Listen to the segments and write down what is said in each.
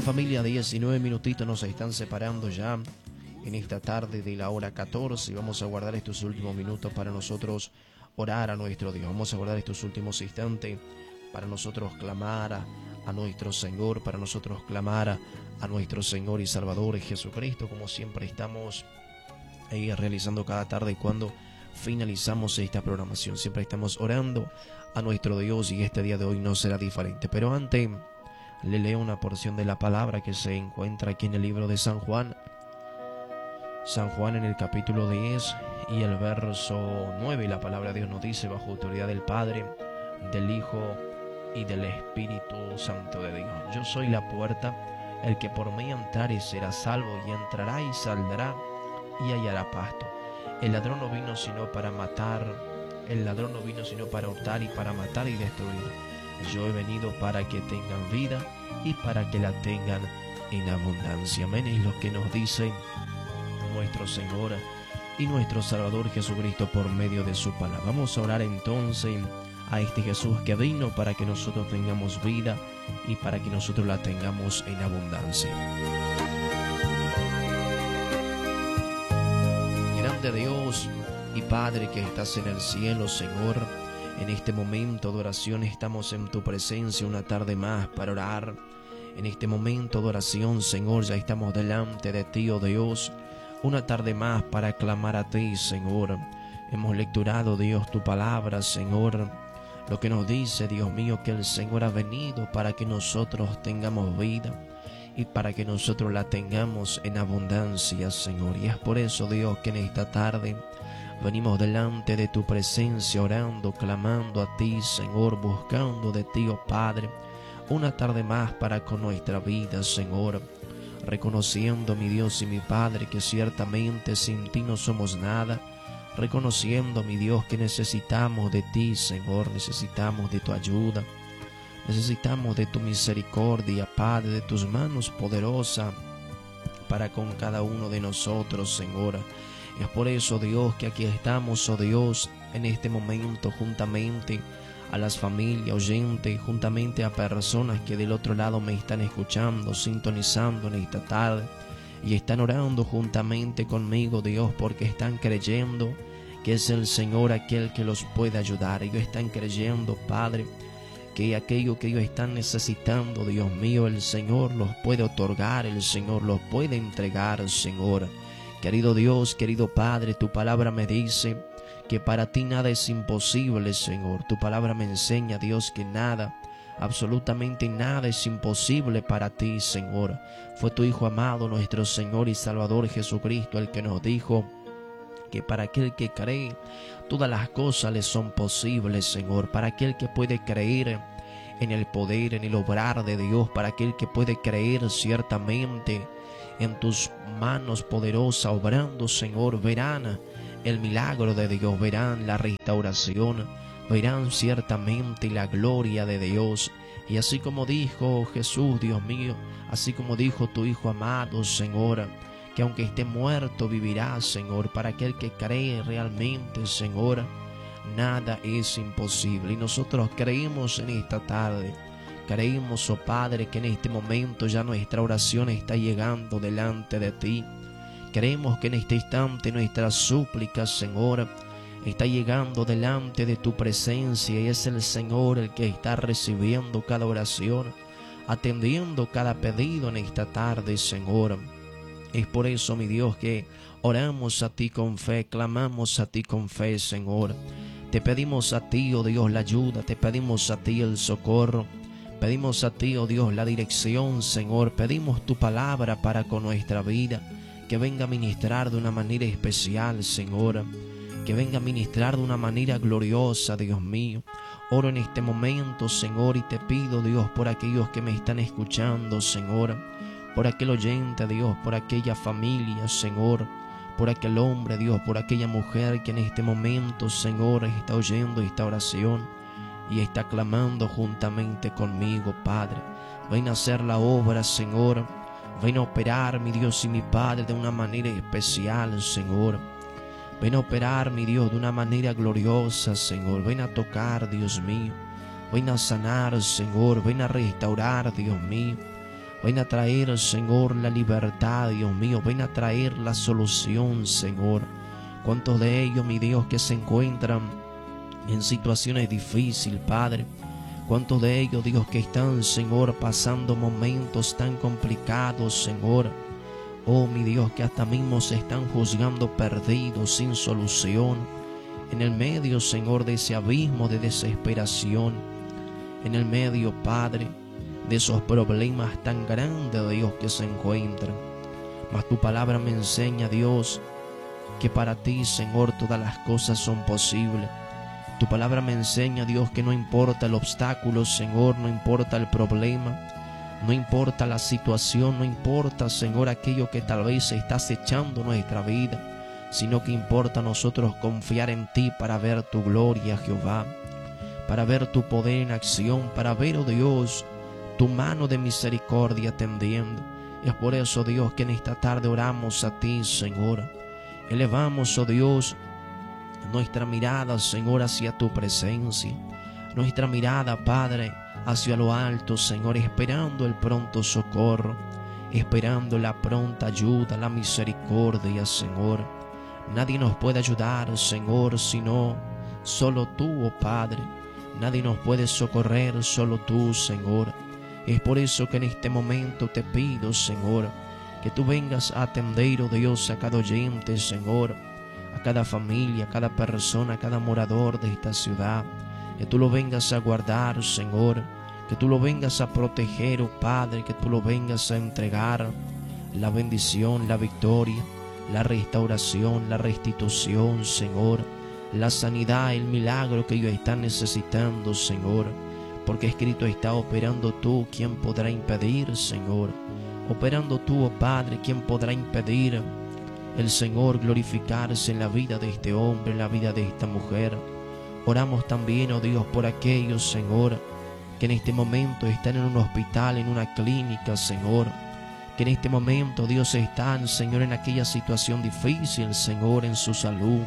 familia, 19 minutitos nos están separando ya en esta tarde de la hora 14 y vamos a guardar estos últimos minutos para nosotros orar a nuestro Dios. Vamos a guardar estos últimos instantes para nosotros clamar a nuestro Señor, para nosotros clamar a nuestro Señor y Salvador Jesucristo, como siempre estamos ahí realizando cada tarde cuando finalizamos esta programación. Siempre estamos orando a nuestro Dios y este día de hoy no será diferente. Pero antes le leo una porción de la palabra que se encuentra aquí en el libro de San Juan. San Juan en el capítulo 10 y el verso 9. La palabra de Dios nos dice: bajo autoridad del Padre, del Hijo y del Espíritu Santo de Dios. Yo soy la puerta, el que por mí entrare será salvo, y entrará y saldrá y hallará pasto. El ladrón no vino sino para matar, el ladrón no vino sino para hurtar y para matar y destruir. Yo he venido para que tengan vida y para que la tengan en abundancia. Amén. Es lo que nos dice nuestro Señor y nuestro Salvador Jesucristo por medio de su palabra. Vamos a orar entonces a este Jesús que vino para que nosotros tengamos vida y para que nosotros la tengamos en abundancia. Grande Dios y Padre que estás en el cielo, Señor, en este momento de oración estamos en tu presencia una tarde más para orar. En este momento de oración, Señor, ya estamos delante de ti, oh Dios, una tarde más para clamar a ti, Señor. Hemos lecturado, Dios, tu palabra, Señor, lo que nos dice, Dios mío, que el Señor ha venido para que nosotros tengamos vida y para que nosotros la tengamos en abundancia, Señor. Y es por eso, Dios, que en esta tarde venimos delante de tu presencia, orando, clamando a ti, Señor, buscando de ti, oh Padre, una tarde más para con nuestra vida, Señor, reconociendo, mi Dios y mi Padre, que ciertamente sin ti no somos nada, reconociendo, mi Dios, que necesitamos de ti, Señor, necesitamos de tu ayuda, necesitamos de tu misericordia, Padre, de tus manos poderosas para con cada uno de nosotros, Señor. Es por eso, Dios, que aquí estamos, oh Dios, en este momento, juntamente a las familias oyentes, juntamente a personas que del otro lado me están escuchando, sintonizando en esta tarde, y están orando juntamente conmigo, Dios, porque están creyendo que es el Señor aquel que los puede ayudar. Ellos están creyendo, Padre, que aquello que ellos están necesitando, Dios mío, el Señor los puede otorgar, el Señor los puede entregar, Señor. Querido Dios, querido Padre, tu palabra me dice que para ti nada es imposible, Señor. Tu palabra me enseña, Dios, que nada, absolutamente nada es imposible para ti, Señor. Fue tu Hijo amado, nuestro Señor y Salvador Jesucristo, el que nos dijo que para aquel que cree, todas las cosas le son posibles, Señor. Para aquel que puede creer en el poder, en el obrar de Dios, para aquel que puede creer ciertamente en tus manos poderosas obrando, Señor, verán el milagro de Dios, verán la restauración, verán ciertamente la gloria de Dios. Y así como dijo Jesús, Dios mío, así como dijo tu Hijo amado, Señor, que aunque esté muerto vivirá, Señor. Para aquel que cree realmente, Señor, nada es imposible. Y nosotros creemos en esta tarde. Creemos, oh Padre, que en este momento ya nuestra oración está llegando delante de ti. Creemos que en este instante nuestra súplica, Señor, está llegando delante de tu presencia, y es el Señor el que está recibiendo cada oración, atendiendo cada pedido en esta tarde, Señor. Es por eso, mi Dios, que oramos a ti con fe, clamamos a ti con fe, Señor. Te pedimos a ti, oh Dios, la ayuda, te pedimos a ti el socorro. Pedimos a ti, oh Dios, la dirección, Señor. Pedimos tu palabra para con nuestra vida, que venga a ministrar de una manera especial, Señor. Que venga a ministrar de una manera gloriosa, Dios mío. Oro en este momento, Señor, y te pido, Dios, por aquellos que me están escuchando, Señor. Por aquel oyente, Dios, por aquella familia, Señor. Por aquel hombre, Dios, por aquella mujer que en este momento, Señor, está oyendo esta oración y está clamando juntamente conmigo, Padre. Ven a hacer la obra, Señor. Ven a operar, mi Dios y mi Padre, de una manera especial, Señor. Ven a operar, mi Dios, de una manera gloriosa, Señor. Ven a tocar, Dios mío. Ven a sanar, Señor. Ven a restaurar, Dios mío. Ven a traer, Señor, la libertad, Dios mío. Ven a traer la solución, Señor. ¿Cuántos de ellos, mi Dios, que se encuentran en situaciones difíciles, Padre? ¿Cuántos de ellos, Dios, que están, Señor, pasando momentos tan complicados, Señor? Oh, mi Dios, que hasta mismo se están juzgando perdidos, sin solución, en el medio, Señor, de ese abismo de desesperación, en el medio, Padre, de esos problemas tan grandes, Dios, que se encuentran. Mas tu palabra me enseña, Dios, que para ti, Señor, todas las cosas son posibles. Tu palabra me enseña, Dios, que no importa el obstáculo, Señor, no importa el problema, no importa la situación, no importa, Señor, aquello que tal vez está acechando nuestra vida, sino que importa a nosotros confiar en ti para ver tu gloria, Jehová, para ver tu poder en acción, para ver, oh Dios, tu mano de misericordia tendiendo. Es por eso, Dios, que en esta tarde oramos a ti, Señor. Elevamos, oh Dios, nuestra mirada, Señor, hacia tu presencia. Nuestra mirada, Padre, hacia lo alto, Señor, esperando el pronto socorro, esperando la pronta ayuda, la misericordia, Señor. Nadie nos puede ayudar, Señor, sino solo tú, oh Padre. Nadie nos puede socorrer, solo tú, Señor. Es por eso que en este momento te pido, Señor, que tú vengas a atender, oh Dios, a cada oyente, Señor, a cada familia, a cada persona, a cada morador de esta ciudad. Que tú lo vengas a guardar, Señor, que tú lo vengas a proteger, oh Padre, que tú lo vengas a entregar la bendición, la victoria, la restauración, la restitución, Señor, la sanidad, el milagro que ellos están necesitando, Señor, porque escrito está: operando tú, ¿quién podrá impedir, Señor? Operando tú, oh Padre, ¿quién podrá impedir el Señor glorificarse en la vida de este hombre, en la vida de esta mujer? Oramos también, oh Dios, por aquellos, Señor, que en este momento están en un hospital, en una clínica, Señor, que en este momento, Dios, están, Señor, en aquella situación difícil, Señor, en su salud.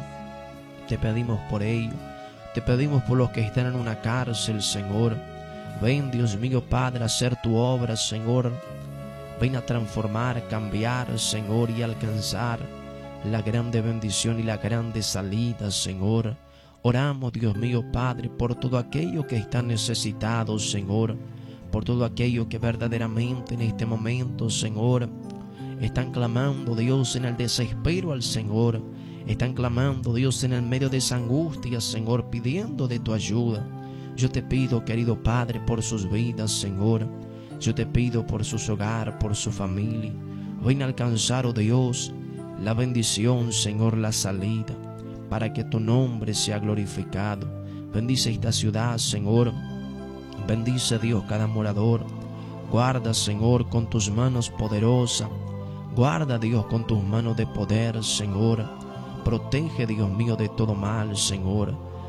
Te pedimos por ello, te pedimos por los que están en una cárcel, Señor. Ven, Dios mío, Padre, a hacer tu obra, Señor. Ven a transformar, cambiar, Señor, y alcanzar la grande bendición y la grande salida, Señor. Oramos, Dios mío, Padre, por todo aquello que está necesitado, Señor, por todo aquello que verdaderamente en este momento, Señor, están clamando, Dios, en el desespero al Señor. Están clamando, Dios, en el medio de esa angustia, Señor, pidiendo de tu ayuda. Yo te pido, querido Padre, por sus vidas, Señor. Yo te pido por sus hogares, por su familia. Ven a alcanzar, oh Dios, la bendición, Señor, la salida, para que tu nombre sea glorificado. Bendice esta ciudad, Señor. Bendice, Dios, cada morador. Guarda, Señor, con tus manos poderosas. Guarda, Dios, con tus manos de poder, Señor. Protege, Dios mío, de todo mal, Señor.